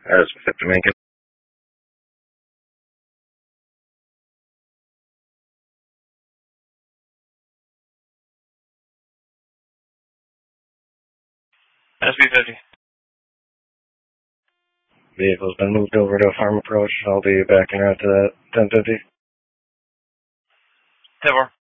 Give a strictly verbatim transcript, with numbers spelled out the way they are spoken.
That's fifty Lincoln. S B fifty. Vehicle's been moved over to Farm Approach. I'll be backing out to that ten fifty. ten four.